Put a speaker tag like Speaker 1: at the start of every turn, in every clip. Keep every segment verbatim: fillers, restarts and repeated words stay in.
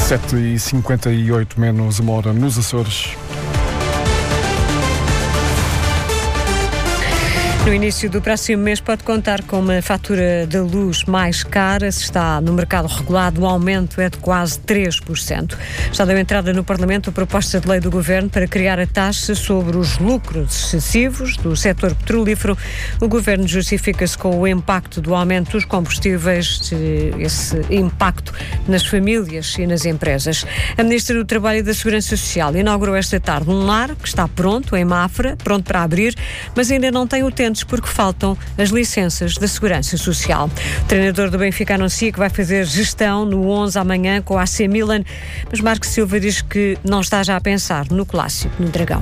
Speaker 1: sete e cinquenta e oito, menos uma hora nos Açores.
Speaker 2: No início do próximo mês pode contar com uma fatura de luz mais cara. Se está no mercado regulado, o aumento é de quase três por cento. Já deu entrada no Parlamento a proposta de lei do Governo para criar a taxa sobre os lucros excessivos do setor petrolífero. O Governo justifica-se com o impacto do aumento dos combustíveis, esse impacto nas famílias e nas empresas. A Ministra do Trabalho e da Segurança Social inaugurou esta tarde um lar que está pronto, em Mafra, pronto para abrir, mas ainda não tem utentes porque faltam as licenças da Segurança Social. O treinador do Benfica anuncia que vai fazer gestão no onze amanhã com o A C Milan, mas Marcos Silva diz que não está já a pensar no clássico no Dragão.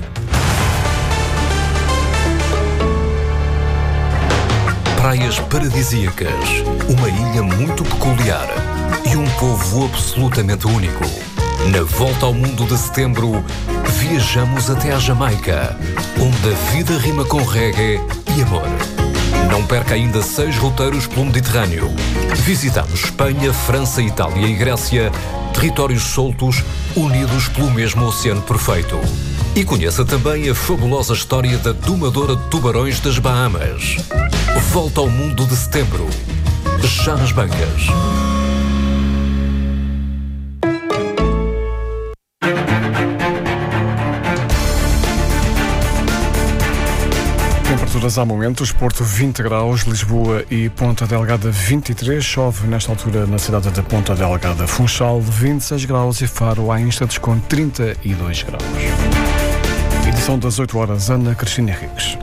Speaker 3: Praias paradisíacas, uma ilha muito peculiar e um povo absolutamente único. Na volta ao mundo de setembro, viajamos até à Jamaica, onde a vida rima com reggae e amor. Não perca ainda seis roteiros pelo Mediterrâneo. Visitamos Espanha, França, Itália e Grécia, territórios soltos, unidos pelo mesmo oceano perfeito. E conheça também a fabulosa história da domadora de tubarões das Bahamas. Volta ao mundo de setembro, já nas bancas.
Speaker 1: Temperaturas há momentos, Porto vinte graus, Lisboa e Ponta Delgada vinte e três, chove nesta altura na cidade de Ponta Delgada, Funchal vinte e seis graus e Faro há instantes com trinta e dois graus. Edição das oito horas, Ana Cristina Henriques.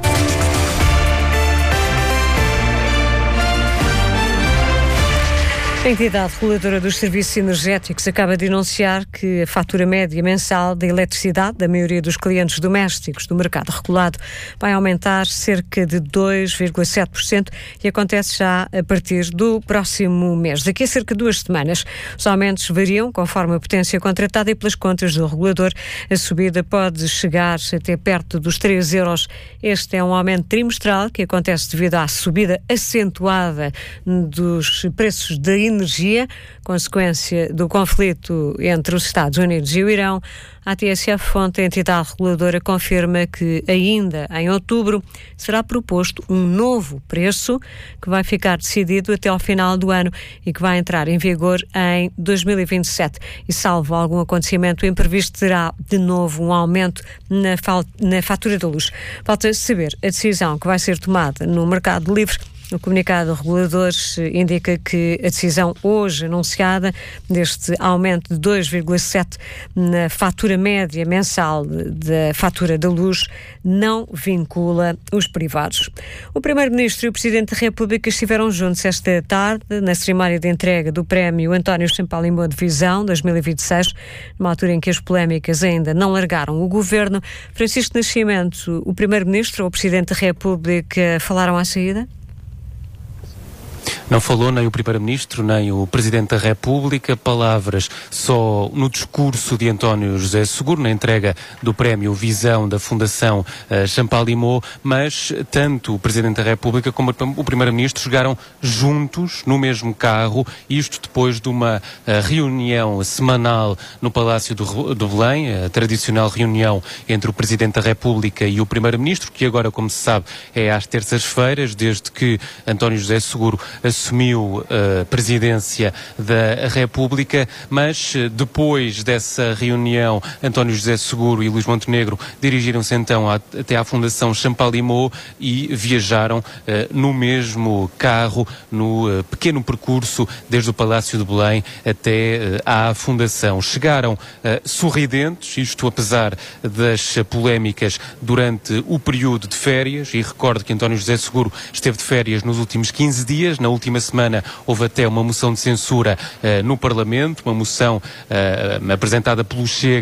Speaker 2: A entidade reguladora dos serviços energéticos acaba de anunciar que a fatura média mensal da eletricidade da maioria dos clientes domésticos do mercado regulado vai aumentar cerca de dois vírgula sete por cento e acontece já a partir do próximo mês. Daqui a cerca de duas semanas, os aumentos variam conforme a potência contratada e pelas contas do regulador. A subida pode chegar até perto dos três euros. Este é um aumento trimestral que acontece devido à subida acentuada dos preços da energia. energia, consequência do conflito entre os Estados Unidos e o Irão. A T S F, fonte, a entidade reguladora, confirma que ainda em outubro será proposto um novo preço que vai ficar decidido até ao final do ano e que vai entrar em vigor em dois mil e vinte e sete. E salvo algum acontecimento imprevisto, terá de novo um aumento na, fal- na fatura da luz. Falta saber a decisão que vai ser tomada no mercado livre. O comunicado regulador indica que a decisão hoje anunciada deste aumento de dois vírgula sete na fatura média mensal da fatura da luz não vincula os privados. O Primeiro-Ministro e o Presidente da República estiveram juntos esta tarde na cerimónia de entrega do prémio António Champalimau de Visão dois mil e vinte e seis, numa altura em que as polémicas ainda não largaram o Governo. Francisco Nascimento, o Primeiro-Ministro ou o Presidente da República falaram à saída?
Speaker 4: Não falou nem o Primeiro-Ministro, nem o Presidente da República. Palavras só no discurso de António José Seguro, na entrega do prémio Visão da Fundação uh, Champalimau, mas tanto o Presidente da República como o Primeiro-Ministro chegaram juntos no mesmo carro, isto depois de uma uh, reunião semanal no Palácio do, do Belém, a tradicional reunião entre o Presidente da República e o Primeiro-Ministro, que agora, como se sabe, é às terças-feiras, desde que António José Seguro assumiu a presidência da República, mas depois dessa reunião, António José Seguro e Luís Montenegro dirigiram-se então a, até à Fundação Champalimau e viajaram uh, no mesmo carro, no uh, pequeno percurso desde o Palácio de Belém até uh, à Fundação. Chegaram uh, sorridentes, isto apesar das polémicas durante o período de férias, e recordo que António José Seguro esteve de férias nos últimos quinze dias. Na última semana houve até uma moção de censura uh, no Parlamento, uma moção uh, apresentada pelo Chega, porque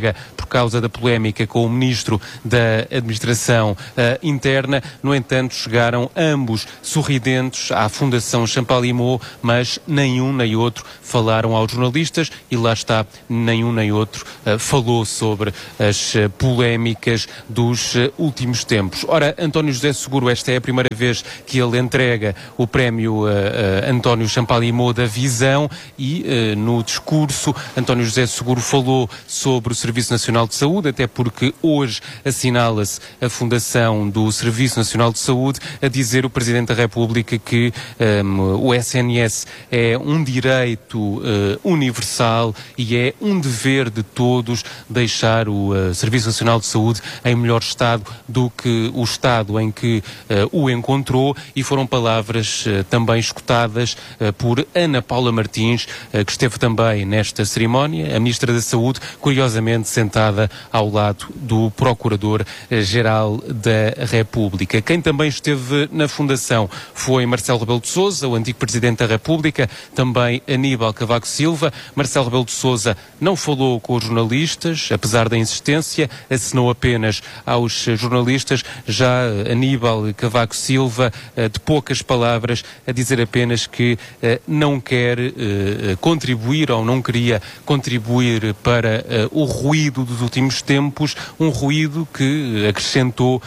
Speaker 4: causa da polémica com o Ministro da Administração uh, Interna. No entanto, chegaram ambos sorridentes à Fundação Champalimau, mas nenhum nem outro falaram aos jornalistas e lá está, nenhum nem outro uh, falou sobre as uh, polémicas dos uh, últimos tempos. Ora, António José Seguro, esta é a primeira vez que ele entrega o prémio uh, uh, António Champalimau da Visão e uh, no discurso António José Seguro falou sobre o Serviço Nacional de Saúde, até porque hoje assinala-se a fundação do Serviço Nacional de Saúde, a dizer o Presidente da República que um, o S N S é um direito uh, universal e é um dever de todos deixar o uh, Serviço Nacional de Saúde em melhor estado do que o estado em que uh, o encontrou, e foram palavras uh, também escutadas uh, por Ana Paula Martins, uh, que esteve também nesta cerimónia, a Ministra da Saúde, curiosamente sentada ao lado do Procurador-Geral da República. Quem também esteve na Fundação foi Marcelo Rebelo de Sousa, o antigo Presidente da República, também Aníbal Cavaco Silva. Marcelo Rebelo de Sousa não falou com os jornalistas, apesar da insistência, assinou apenas aos jornalistas. Já Aníbal Cavaco Silva, de poucas palavras, a dizer apenas que não quer contribuir ou não queria contribuir para o ruído dos últimos tempos, um ruído que, acrescentou,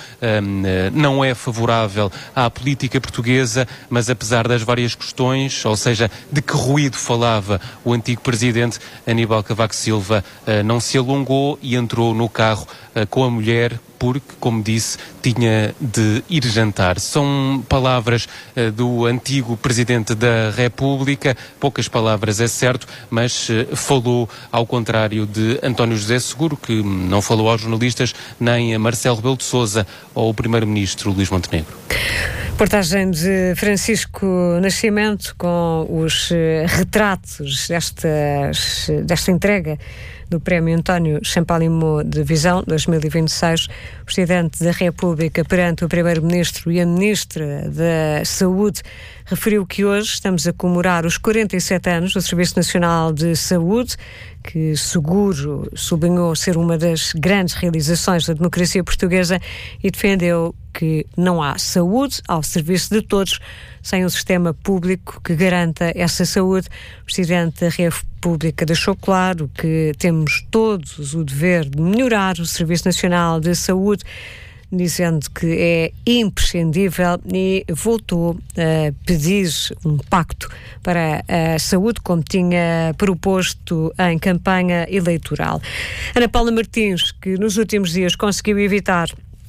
Speaker 4: não é favorável à política portuguesa, mas apesar das várias questões, ou seja, de que ruído falava o antigo Presidente, Aníbal Cavaco Silva não se alongou e entrou no carro com a mulher, porque, como disse, tinha de ir jantar. São palavras uh, do antigo Presidente da República, poucas palavras é certo, mas uh, falou ao contrário de António José Seguro, que não falou aos jornalistas, nem a Marcelo Rebelo de Sousa ou o Primeiro-Ministro Luís Montenegro.
Speaker 2: Reportagem de Francisco Nascimento com os uh, retratos destas, desta entrega do Prémio António Champalimau de Visão dois mil e vinte e seis. O Presidente da República, perante o Primeiro-Ministro e a Ministra da Saúde, referiu que hoje estamos a comemorar os quarenta e sete anos do Serviço Nacional de Saúde, que Seguro sublinhou ser uma das grandes realizações da democracia portuguesa, e defendeu que não há saúde ao serviço de todos sem um sistema público que garanta essa saúde. O Presidente da República deixou claro que temos todos o dever de melhorar o Serviço Nacional de Saúde, dizendo que é imprescindível, e voltou a pedir um pacto para a saúde, como tinha proposto em campanha eleitoral. Ana Paula Martins, que nos últimos dias conseguiu evitar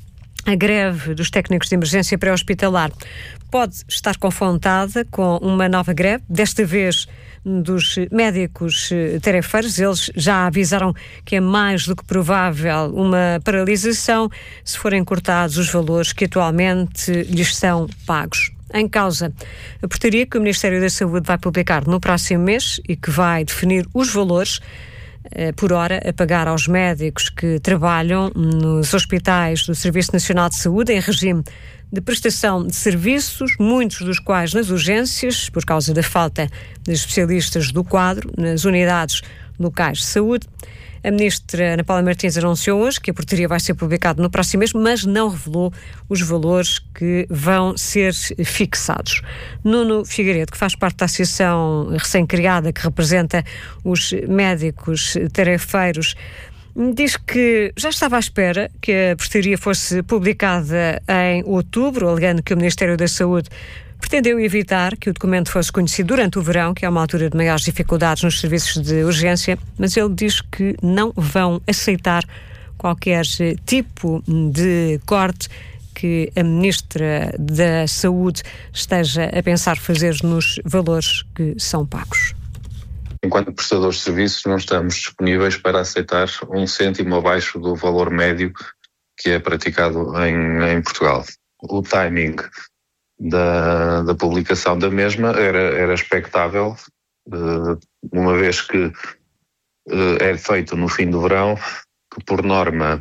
Speaker 2: a greve dos técnicos de emergência pré-hospitalar, pode estar confrontada com uma nova greve, desta vez dos médicos tarefeiros. Eles já avisaram que é mais do que provável uma paralisação se forem cortados os valores que atualmente lhes são pagos. Em causa, a portaria que o Ministério da Saúde vai publicar no próximo mês e que vai definir os valores por hora a pagar aos médicos que trabalham nos hospitais do Serviço Nacional de Saúde em regime de prestação de serviços, muitos dos quais nas urgências, por causa da falta de especialistas do quadro nas unidades locais de saúde. A Ministra Ana Paula Martins anunciou hoje que a portaria vai ser publicada no próximo mês, mas não revelou os valores que vão ser fixados. Nuno Figueiredo, que faz parte da associação recém-criada que representa os médicos tarefeiros, diz que já estava à espera que a portaria fosse publicada em outubro, alegando que o Ministério da Saúde pretendeu evitar que o documento fosse conhecido durante o verão, que é uma altura de maiores dificuldades nos serviços de urgência, mas ele diz que não vão aceitar qualquer tipo de corte que a Ministra da Saúde esteja a pensar fazer nos valores que são pagos.
Speaker 5: Enquanto prestadores de serviços, não estamos disponíveis para aceitar um cêntimo abaixo do valor médio que é praticado em, em Portugal. O timing da, da publicação da mesma era, era expectável, uma vez que é feito no fim do verão, que por norma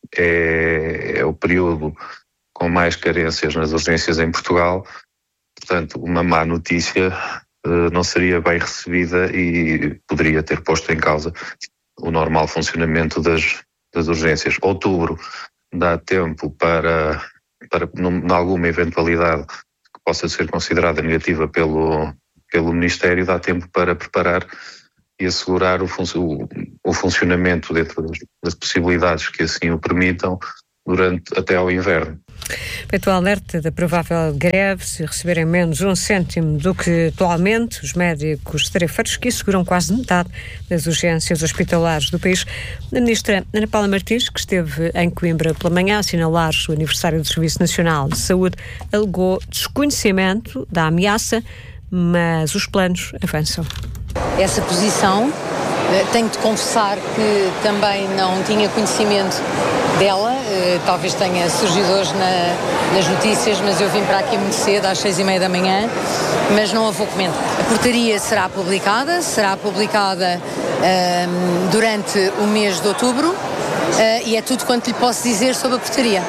Speaker 5: é, é o período com mais carências nas urgências em Portugal. Portanto, uma má notícia não seria bem recebida e poderia ter posto em causa o normal funcionamento das, das urgências. Outubro dá tempo para, para em alguma eventualidade que possa ser considerada negativa pelo, pelo Ministério, dá tempo para preparar e assegurar o, fun- o, o funcionamento dentro das, das possibilidades que assim o permitam durante até ao inverno.
Speaker 2: Feito o alerta da provável greve, se receberem menos um cêntimo do que atualmente, os médicos tarefeiros, que asseguram quase metade das urgências hospitalares do país, a ministra Ana Paula Martins, que esteve em Coimbra pela manhã a assinalar o aniversário do Serviço Nacional de Saúde, alegou desconhecimento da ameaça, mas os planos avançam.
Speaker 6: Essa posição, tenho de confessar que também não tinha conhecimento dela, talvez tenha surgido hoje na, nas notícias, mas eu vim para aqui muito cedo, às seis e meia da manhã, mas não a vou comentar. A portaria será publicada, será publicada um, durante o mês de outubro uh, e é tudo quanto lhe posso dizer sobre a portaria.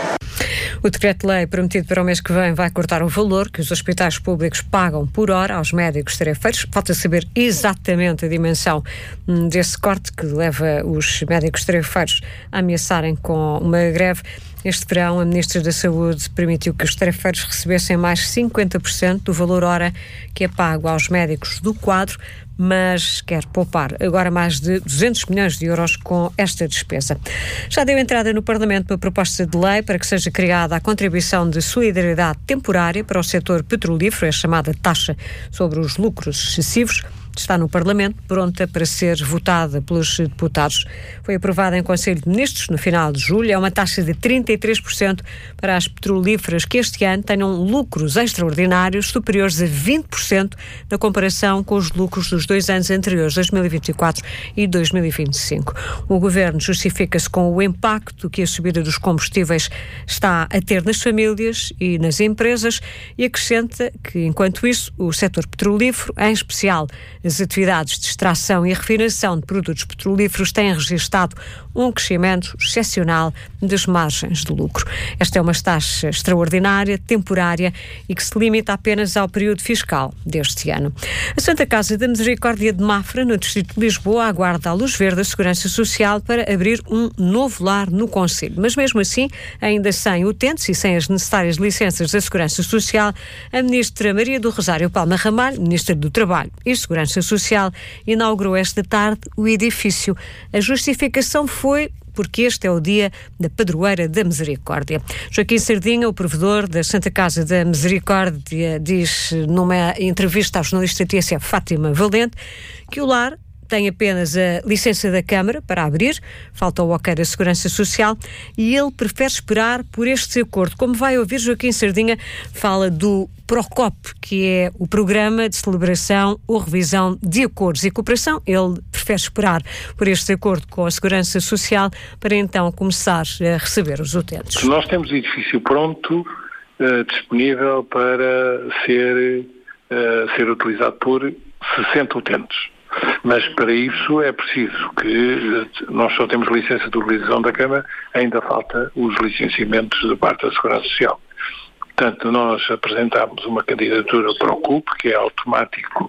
Speaker 2: O decreto-lei prometido para o mês que vem vai cortar o valor que os hospitais públicos pagam por hora aos médicos tarefeiros. Falta saber exatamente a dimensão desse corte que leva os médicos tarefeiros a ameaçarem com uma greve. Este verão, a Ministra da Saúde permitiu que os tarefeiros recebessem mais cinquenta por cento do valor hora que é pago aos médicos do quadro, mas quer poupar agora mais de duzentos milhões de euros com esta despesa. Já deu entrada no Parlamento uma proposta de lei para que seja criada a contribuição de solidariedade temporária para o setor petrolífero, é chamada taxa sobre os lucros excessivos. Está no Parlamento, pronta para ser votada pelos deputados. Foi aprovada em Conselho de Ministros no final de julho. É uma taxa de trinta e três por cento para as petrolíferas que este ano tenham lucros extraordinários superiores a vinte por cento na comparação com os lucros dos dois anos anteriores, dois mil e vinte e quatro e dois mil e vinte e cinco. O Governo justifica-se com o impacto que a subida dos combustíveis está a ter nas famílias e nas empresas e acrescenta que, enquanto isso, o setor petrolífero, em especial as atividades de extração e refinação de produtos petrolíferos, têm registado um crescimento excepcional das margens de lucro. Esta é uma taxa extraordinária, temporária e que se limita apenas ao período fiscal deste ano. A Santa Casa da Misericórdia de Mafra, no distrito de Lisboa, aguarda a luz verde da Segurança Social para abrir um novo lar no concelho. Mas mesmo assim, ainda sem utentes e sem as necessárias licenças da Segurança Social, a ministra Maria do Rosário Palma Ramalho, ministra do Trabalho e Segurança Social, inaugurou esta tarde o edifício. A justificação foi porque este é o dia da Padroeira da Misericórdia. Joaquim Sardinha, o provedor da Santa Casa da Misericórdia, diz numa entrevista à jornalista T S F Fátima Valente que o lar tem apenas a licença da Câmara para abrir, falta o ok da Segurança Social e ele prefere esperar por este acordo. Como vai ouvir, Joaquim Sardinha fala do PROCOP, que é o Programa de Celebração ou Revisão de Acordos e Cooperação. Ele prefere esperar por este acordo com a Segurança Social para então começar a receber os utentes.
Speaker 7: Nós temos o edifício pronto, uh, disponível para ser, uh, ser utilizado por sessenta utentes. Mas para isso é preciso que nós só temos licença de utilização da Câmara, ainda falta os licenciamentos da parte da Segurança Social. Portanto, nós apresentámos uma candidatura para o C U P, que é automático,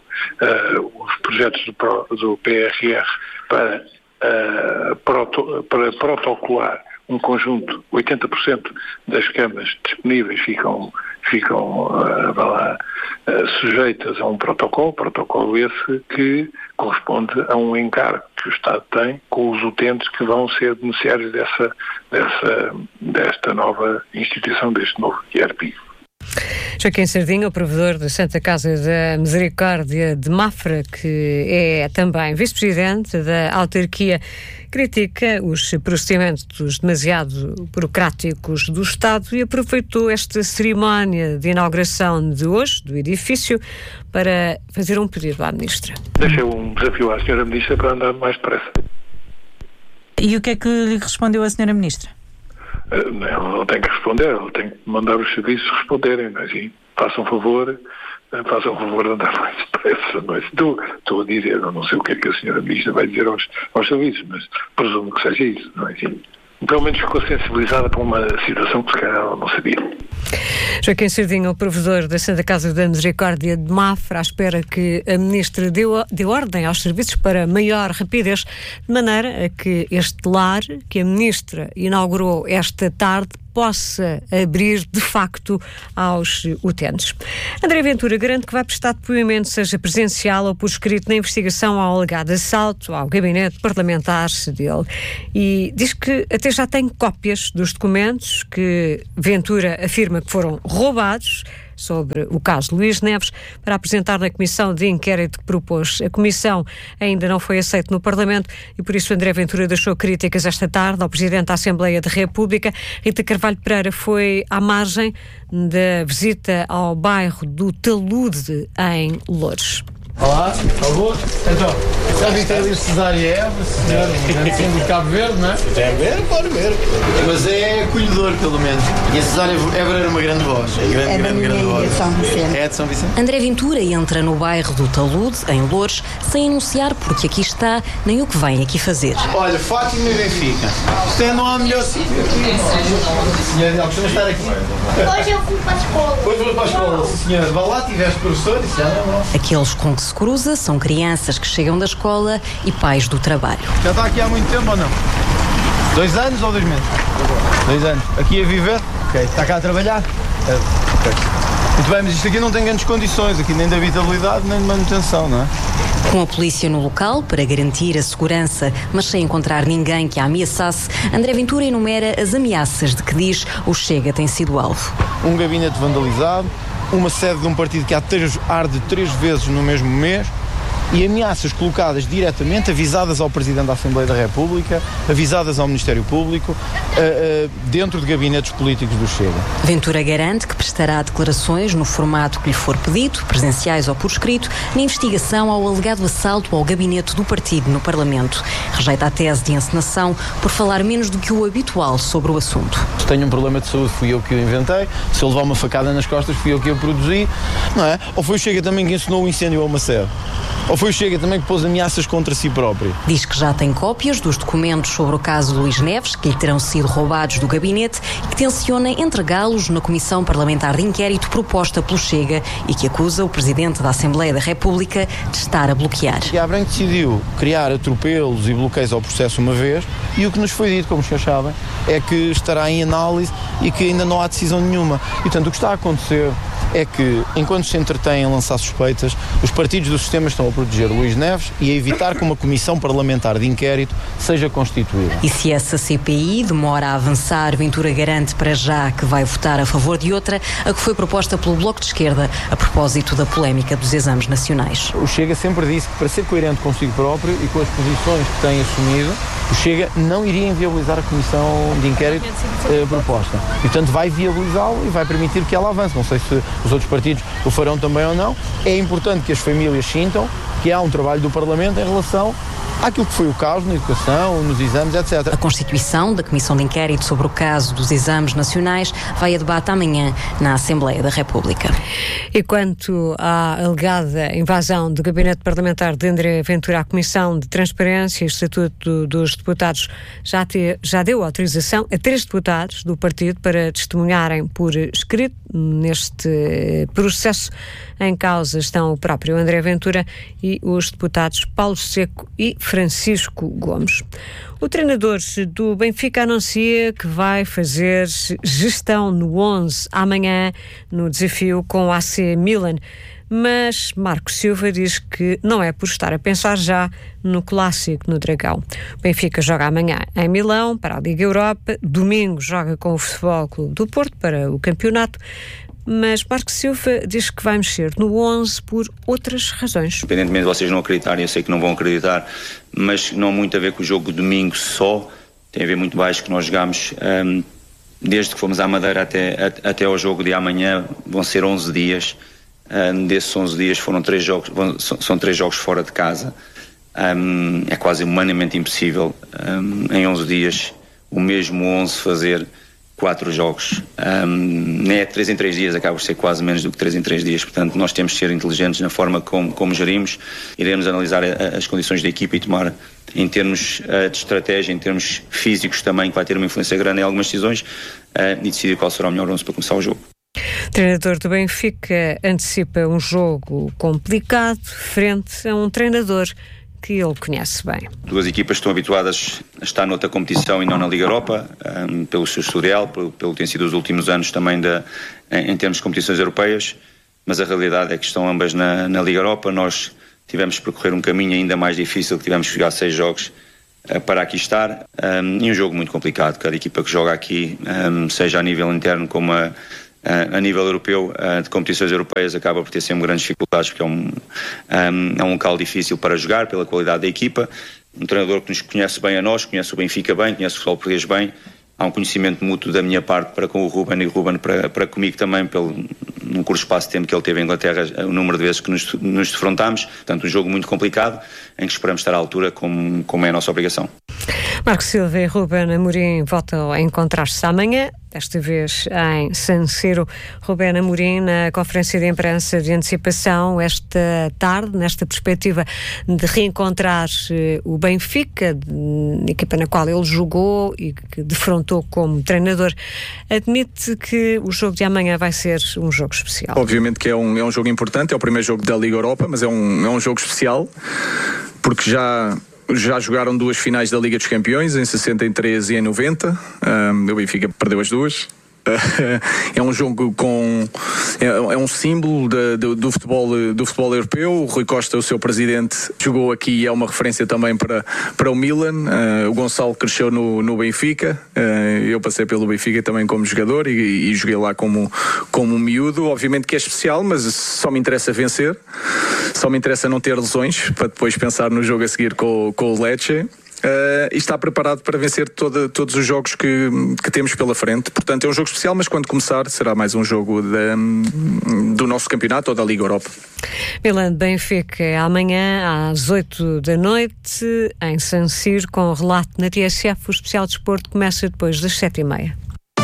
Speaker 7: uh, os projetos do, Pro, do P R R para, uh, proto, para protocolar um conjunto, oitenta por cento das camas disponíveis ficam, ficam uh, lá, uh, sujeitas a um protocolo, protocolo esse que corresponde a um encargo que o Estado tem com os utentes que vão ser beneficiários dessa, dessa, desta nova instituição, deste novo I R P.
Speaker 2: Joaquim Sardinha, o provedor da Santa Casa da Misericórdia de Mafra, que é também vice-presidente da autarquia, critica os procedimentos demasiado burocráticos do Estado e aproveitou esta cerimónia de inauguração de hoje, do edifício, para fazer um pedido à Ministra.
Speaker 7: Deixei um desafio à senhora Ministra para andar mais depressa.
Speaker 8: E o que é que lhe respondeu a senhora Ministra?
Speaker 7: Uh, não, não tem que responder, ele tem que mandar os serviços responderem, não é assim? Façam favor, uh, façam favor de andar mais depressa, não é? Estou, estou a dizer, eu não sei o que é que a senhora Ministra vai dizer aos, aos serviços, mas presumo que seja isso, não é assim? Pelo menos ficou sensibilizada para uma situação que se calhar ela não sabia.
Speaker 2: Joaquim Sardinha, o provedor da Santa Casa da Misericórdia de Mafra, à espera que a Ministra deu, deu ordem aos serviços para maior rapidez, de maneira a que este lar que a Ministra inaugurou esta tarde possa abrir de facto aos utentes. André Ventura garante que vai prestar depoimento, seja presencial ou por escrito, na investigação ao alegado assalto ao gabinete parlamentar dele. E diz que até já tem cópias dos documentos que Ventura afirma que foram roubados sobre o caso de Luís Neves para apresentar na comissão de inquérito que propôs. A comissão ainda não foi aceita no Parlamento e por isso André Ventura deixou críticas esta tarde ao Presidente da Assembleia da República. Rita Carvalho Pereira foi à margem da visita ao bairro do Talude, em Loures.
Speaker 9: Olá, por favor. Então, já vi que tem ali o Cesário Évora, senhor, um de Cabo Verde, não é?
Speaker 10: É ver, pode ver. Mas é acolhedor, pelo menos. E a Cesário Évora era uma grande voz. É grande,
Speaker 11: é
Speaker 10: grande, grande voz.
Speaker 11: De São Vicente.
Speaker 10: É de São Vicente.
Speaker 12: André Ventura entra no bairro do Talude, em Loures, sem anunciar porque aqui está, nem o que vem aqui fazer.
Speaker 10: Olha, Fátima e Benfica. Isto é, não há melhor sítio aqui. Senhor, não costuma estar aqui.
Speaker 11: Hoje eu fui para a escola.
Speaker 10: Hoje vou para a escola, sim, senhor. Vá lá, tiveste professor, isso já não é.
Speaker 12: Aqueles com que se cruza são crianças que chegam da escola e pais do trabalho.
Speaker 10: Já está aqui há muito tempo ou não? Dois anos ou dois meses? Dois anos. Aqui a viver? Ok. Está cá a trabalhar? É. Ok. Muito bem, mas isto aqui não tem grandes condições, aqui nem de habitabilidade nem de manutenção, não é?
Speaker 12: Com a polícia no local para garantir a segurança, mas sem encontrar ninguém que a ameaçasse, André Ventura enumera as ameaças de que diz o Chega tem sido alvo.
Speaker 10: Um gabinete vandalizado, uma sede de um partido que arde três vezes no mesmo mês e ameaças colocadas diretamente, avisadas ao Presidente da Assembleia da República, avisadas ao Ministério Público, uh, uh, dentro de gabinetes políticos do Chega.
Speaker 12: Ventura garante que prestará declarações no formato que lhe for pedido, presenciais ou por escrito, na investigação ao alegado assalto ao gabinete do partido no Parlamento. Rejeita a tese de encenação por falar menos do que o habitual sobre o assunto.
Speaker 10: Se tenho um problema de saúde, fui eu que o inventei. Se eu levar uma facada nas costas, fui eu que o produzi, não é? Ou foi o Chega também que ensinou o incêndio a uma sede? Ou foi o Chega também que pôs ameaças contra si próprio?
Speaker 12: Diz que já tem cópias dos documentos sobre o caso de Luís Neves, que lhe terão sido roubados do gabinete, e que tenciona entregá-los na Comissão Parlamentar de Inquérito proposta pelo Chega e que acusa o Presidente da Assembleia da República de estar a bloquear.
Speaker 10: E a Branco decidiu criar atropelos e bloqueios ao processo uma vez, e o que nos foi dito, como os senhores sabem, é que estará em análise e que ainda não há decisão nenhuma. E, portanto, o que está a acontecer é que, enquanto se entretêm a lançar suspeitas, os partidos do sistema estão a proteger Luís Neves e a evitar que uma comissão parlamentar de inquérito seja constituída.
Speaker 12: E se essa C P I demora a avançar, Ventura garante para já que vai votar a favor de outra, a que foi proposta pelo Bloco de Esquerda a propósito da polémica dos exames nacionais.
Speaker 10: O Chega sempre disse que, para ser coerente consigo próprio e com as posições que tem assumido, o Chega não iria inviabilizar a comissão de inquérito eh, proposta. E, portanto, vai viabilizá-lo e vai permitir que ela avance. Não sei se os outros partidos o farão também ou não. É importante que as famílias sintam que há um trabalho do Parlamento em relação àquilo que foi o caso na educação, nos exames, etcétera.
Speaker 12: A constituição da Comissão de Inquérito sobre o caso dos exames nacionais vai a debate amanhã na Assembleia da República.
Speaker 2: E quanto à alegada invasão do gabinete parlamentar de André Ventura à Comissão de Transparência e Estatuto dos Deputados, já, te, já deu autorização a três deputados do partido para testemunharem por escrito neste processo. Em causa estão o próprio André Ventura e os deputados Paulo Seco e Francisco Gomes. O treinador do Benfica anuncia que vai fazer gestão no onze amanhã no desafio com o A C Milan, mas Marco Silva diz que não é por estar a pensar já no clássico no Dragão. O Benfica joga amanhã em Milão para a Liga Europa, domingo joga com o Futebol Clube do Porto para o campeonato, mas Marco Silva diz que vai mexer no onze por outras razões.
Speaker 13: Independentemente de vocês não acreditarem, eu sei que não vão acreditar, mas não muito a ver com o jogo de domingo só, tem a ver muito mais que nós jogamos um, desde que fomos à Madeira até, a, até ao jogo de amanhã, vão ser onze dias, um, desses onze dias foram três jogos, vão, são, são três jogos fora de casa, um, é quase humanamente impossível um, em onze dias o mesmo onze fazer quatro jogos, um, nem é três em três dias, acaba por ser quase menos do que três em três dias, portanto nós temos de ser inteligentes na forma como, como gerimos, iremos analisar a, as condições da equipa e tomar em termos uh, de estratégia, em termos físicos também, que vai ter uma influência grande em algumas decisões uh, e decidir qual será o melhor onze para começar o jogo.
Speaker 2: O treinador do Benfica antecipa um jogo complicado frente a um treinador que ele conhece bem.
Speaker 13: Duas equipas estão habituadas a estar noutra competição e não na Liga Europa, um, pelo seu historial, pelo, pelo que tem sido os últimos anos também da, em, em termos de competições europeias, mas a realidade é que estão ambas na, na Liga Europa. Nós tivemos que percorrer um caminho ainda mais difícil, que tivemos que jogar seis jogos uh, para aqui estar, um, e um jogo muito complicado. Cada equipa que joga aqui, um, seja a nível interno como a Uh, a nível europeu, uh, de competições europeias, acaba por ter sempre grandes dificuldades, porque é um, um, é um local difícil para jogar, pela qualidade da equipa. Um treinador que nos conhece bem a nós, conhece o Benfica bem, conhece o futebol português bem. Há um conhecimento mútuo da minha parte para com o Ruben e o Ruben para, para comigo também, pelo, num curto espaço de tempo que ele teve em Inglaterra, o número de vezes que nos, nos defrontámos. Portanto, um jogo muito complicado, em que esperamos estar à altura, como, como é a nossa obrigação.
Speaker 2: Marcos Silva e Ruben Amorim voltam a encontrar-se amanhã, desta vez em San Siro. Ruben Amorim, na conferência de imprensa de antecipação esta tarde, nesta perspectiva de reencontrar o Benfica, equipa na qual ele jogou e que defrontou como treinador, admite que o jogo de amanhã vai ser um jogo especial.
Speaker 14: Obviamente que é um, é um jogo importante, é o primeiro jogo da Liga Europa, mas é um, é um jogo especial, porque já... Já jogaram duas finais da Liga dos Campeões, em sessenta e três e em noventa. Um, o Benfica perdeu as duas. É um jogo com é, é um símbolo de, de, do, futebol, do futebol europeu. O Rui Costa, o seu presidente, jogou aqui e é uma referência também para, para o Milan. Uh, o Gonçalo cresceu no, no Benfica. Uh, eu passei pelo Benfica também como jogador e, e joguei lá como, como um miúdo. Obviamente que é especial, mas só me interessa vencer, só me interessa não ter lesões para depois pensar no jogo a seguir com, com o Lecce. Uh, e está preparado para vencer toda, todos os jogos que, que temos pela frente. Portanto, é um jogo especial, mas quando começar será mais um jogo de, do nosso campeonato ou da Liga Europa.
Speaker 2: Milan Benfica amanhã às oito da noite em San Siro, com o relato na T S F. O especial de desporto começa depois das sete e meia.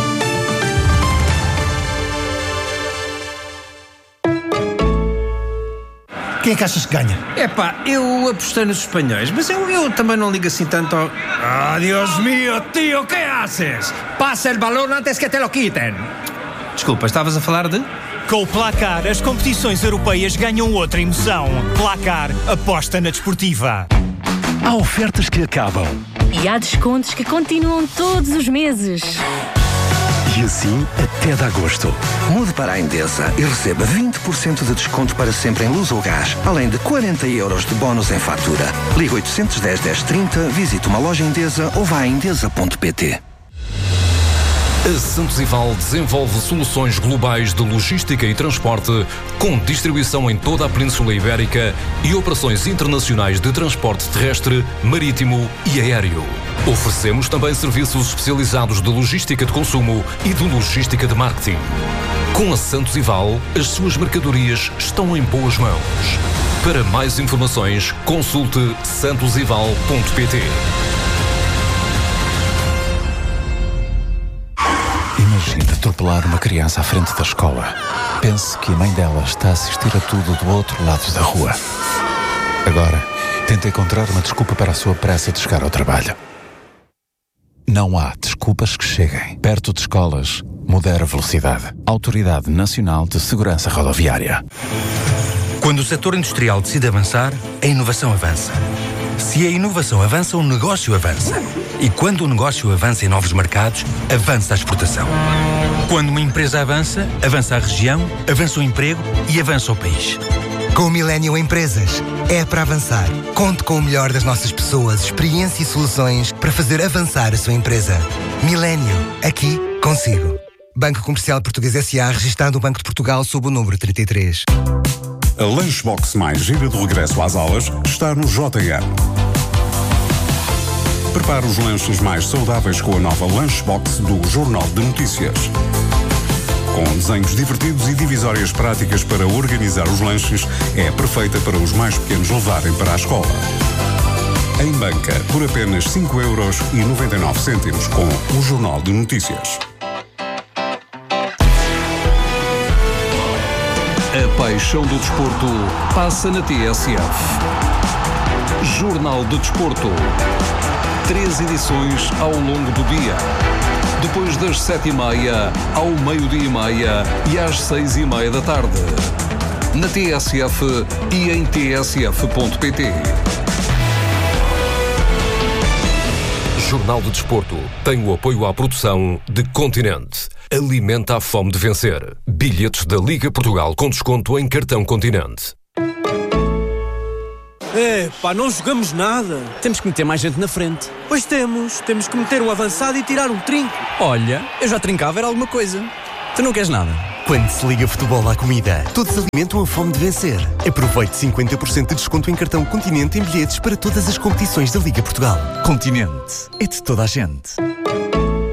Speaker 15: Quem é que achas que ganha?
Speaker 16: Epá, eu apostei nos espanhóis, mas eu, eu também não ligo assim tanto ao...
Speaker 15: Ah, Dios mío, tío, ¿qué haces? Pasa el balón antes que te lo quiten.
Speaker 16: Desculpa, estavas a falar de...
Speaker 17: Com o Placar, as competições europeias ganham outra emoção. Placar, aposta na desportiva.
Speaker 18: Há ofertas que acabam.
Speaker 19: E há descontos que continuam todos os meses.
Speaker 18: E assim até de agosto.
Speaker 20: Mude para a Endesa e receba vinte por cento de desconto para sempre em luz ou gás, além de quarenta euros de bónus em fatura. Liga oitocentos e dez, dez trinta, visite uma loja Endesa ou vá a endesa ponto pt.
Speaker 3: A Santos Ival desenvolve soluções globais de logística e transporte, com distribuição em toda a Península Ibérica e operações internacionais de transporte terrestre, marítimo e aéreo. Oferecemos também serviços especializados de logística de consumo e de logística de marketing. Com a Santos Ival, as suas mercadorias estão em boas mãos. Para mais informações, consulte santos ival ponto pt.
Speaker 21: Imagine atropelar uma criança à frente da escola. Pense que a mãe dela está a assistir a tudo do outro lado da rua. Agora, tente encontrar uma desculpa para a sua pressa de chegar ao trabalho. Não há desculpas que cheguem. Perto de escolas, modera a velocidade. Autoridade Nacional de Segurança Rodoviária.
Speaker 22: Quando o setor industrial decide avançar, a inovação avança. Se a inovação avança, o negócio avança. E quando o negócio avança em novos mercados, avança a exportação. Quando uma empresa avança, avança a região, avança o emprego e avança o país.
Speaker 23: Com o Millennium Empresas, é para avançar. Conte com o melhor das nossas pessoas, experiência e soluções para fazer avançar a sua empresa. Millennium, aqui, consigo. Banco Comercial Português S A, registado no Banco de Portugal sob o número trinta e três.
Speaker 24: A Lunchbox mais gira de regresso às aulas está no J M. Prepare os lanches mais saudáveis com a nova Lunchbox do Jornal de Notícias. Com desenhos divertidos e divisórias práticas para organizar os lanches, é perfeita para os mais pequenos levarem para a escola. Em banca, por apenas cinco euros e noventa e nove cêntimos com o Jornal de Notícias.
Speaker 3: A paixão do desporto passa na T S F. Jornal de Desporto. três edições ao longo do dia. Depois das sete e meia, ao meio-dia e meia e às seis e meia da tarde. Na T S F e em t s f ponto p t. Jornal de Desporto tem o apoio à produção de Continente. Alimenta a fome de vencer. Bilhetes da Liga Portugal com desconto em cartão Continente.
Speaker 1: É, pá, não jogamos nada.
Speaker 4: Temos que meter mais gente na frente.
Speaker 1: Pois temos. Temos que meter um avançado e tirar um trinco.
Speaker 4: Olha, eu já trincava, era alguma coisa. Tu não queres nada?
Speaker 5: Quando se liga futebol à comida, todos alimentam a fome de vencer. Aproveite cinquenta por cento de desconto em cartão Continente em bilhetes para todas as competições da Liga Portugal.
Speaker 6: Continente. É de toda a gente.